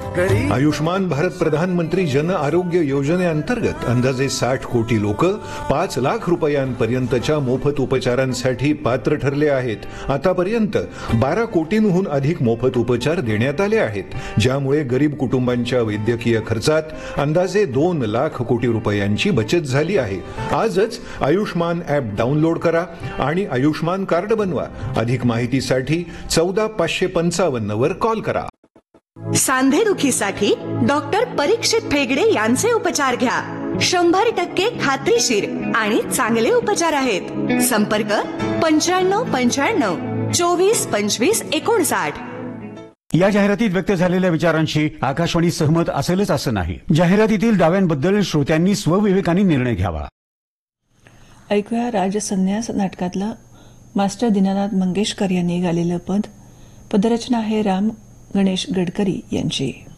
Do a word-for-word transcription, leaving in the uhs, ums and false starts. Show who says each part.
Speaker 1: आयुष्मान भारत प्रधानमंत्री जन आरोग्य योजनेअंतर्गत अंदाजे साठ कोटी लोक पाच लाख रुपयांपर्यंतच्या मोफत उपचारांसाठी पात्र ठरले आहेत. आतापर्यंत बारा कोटींहून अधिक मोफत उपचार देण्यात आले आहेत, ज्यामुळे गरीब कुटुंबांच्या वैद्यकीय खर्चात अंदाजे दोन लाख कोटी रुपयांची बचत झाली आहे. आजच आयुष्मान ॲप डाउनलोड करा आणि आयुष्मान कार्ड बनवा. अधिक माहितीसाठी चौदा पाचशे पंचावन्न वर कॉल करा.
Speaker 2: सांधेदुखीसाठी डॉक्टर परीक्षित फेगडे यांचे उपचार घ्या. शंभर टक्के खात्रीशीर आणि चांगले उपचार आहेत. संपर्क पंच्याण्णव पंच्याण्णव चोवीस पंचवीस एकोणसाठ.
Speaker 3: या जाहिरातीत व्यक्त झालेल्या विचारांशी आकाशवाणी सहमत असेलच असं नाही. जाहिरातीतील दाव्यांबद्दल श्रोत्यांनी स्वविवेकाने निर्णय घ्यावा.
Speaker 4: ऐकूया राजसन्यास नाटकातलं मास्टर दीनानाथ मंगेशकर यांनी गालेलं पद. पदरचना आहे राम गणेश गडकरी यांची.